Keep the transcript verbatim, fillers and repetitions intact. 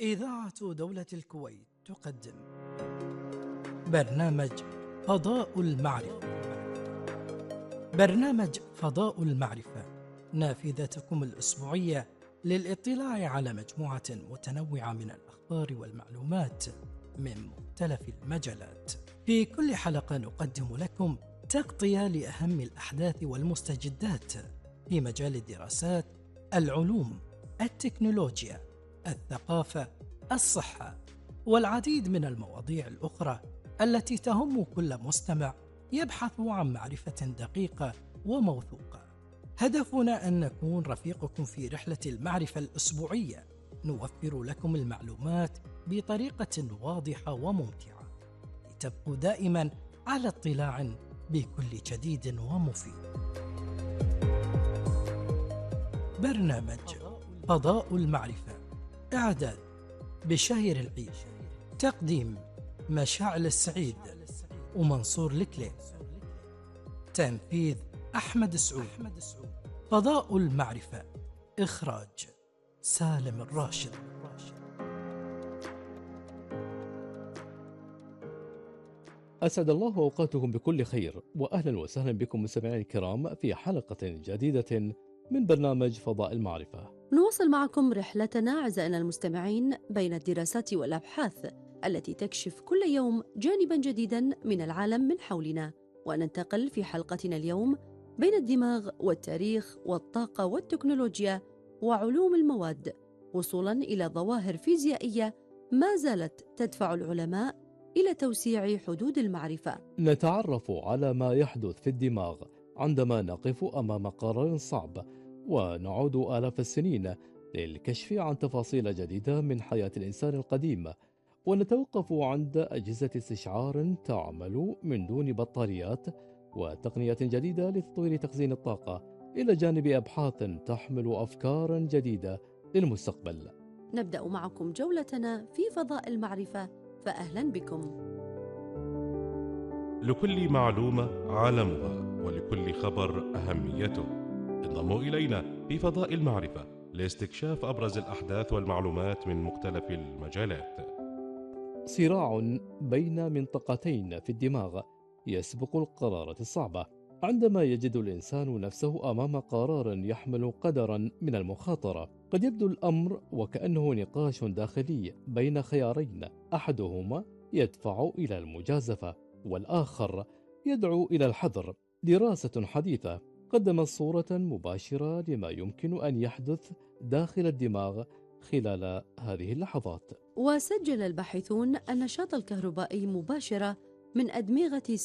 إذاعة دولة الكويت تقدم برنامج فضاء المعرفة. برنامج فضاء المعرفة نافذتكم الأسبوعية للاطلاع على مجموعة متنوعة من الأخبار والمعلومات من مختلف المجالات. في كل حلقة نقدم لكم تغطية لأهم الأحداث والمستجدات في مجال الدراسات، العلوم، التكنولوجيا، الثقافة، الصحة، والعديد من المواضيع الأخرى التي تهم كل مستمع يبحث عن معرفة دقيقة وموثوقة. هدفنا أن نكون رفيقكم في رحلة المعرفة الأسبوعية، نوفر لكم المعلومات بطريقة واضحة وممتعة لتبقوا دائما على اطلاع بكل جديد ومفيد. برنامج فضاء المعرفة، إعداد بشاير العيش، تقديم مشاعل السعيد ومنصور الكليب، تنفيذ أحمد سعود. فضاء المعرفة، إخراج سالم الراشد. أسعد الله أوقاتكم بكل خير، وأهلا وسهلا بكم مستمعينا الكرام في حلقة جديدة من برنامج فضاء المعرفة. نواصل معكم رحلتنا أعزائنا المستمعين بين الدراسات والأبحاث التي تكشف كل يوم جانبا جديدا من العالم من حولنا، وننتقل في حلقتنا اليوم بين الدماغ والتاريخ والطاقة والتكنولوجيا وعلوم المواد، وصولا إلى ظواهر فيزيائية ما زالت تدفع العلماء إلى توسيع حدود المعرفة. نتعرف على ما يحدث في الدماغ عندما نقف أمام قرار صعب، ونعود آلاف السنين للكشف عن تفاصيل جديدة من حياة الإنسان القديم، ونتوقف عند أجهزة استشعار تعمل من دون بطاريات وتقنيات جديدة لتطوير تخزين الطاقة، إلى جانب أبحاث تحمل أفكارا جديدة للمستقبل. نبدأ معكم جولتنا في فضاء المعرفة، فأهلا بكم. لكل معلومة عالمها، ولكل خبر أهميته. انضموا إلينا في فضاء المعرفة لاستكشاف أبرز الأحداث والمعلومات من مختلف المجالات. صراع بين منطقتين في الدماغ يسبق القرارات الصعبة. عندما يجد الإنسان نفسه أمام قرار يحمل قدرا من المخاطرة، قد يبدو الأمر وكأنه نقاش داخلي بين خيارين، أحدهما يدفع إلى المجازفة والآخر يدعو إلى الحذر. دراسة حديثة قدمت صورة مباشرة لما يمكن أن يحدث داخل الدماغ خلال هذه اللحظات. وسجل الباحثون النشاط الكهربائي مباشرة من أدمغة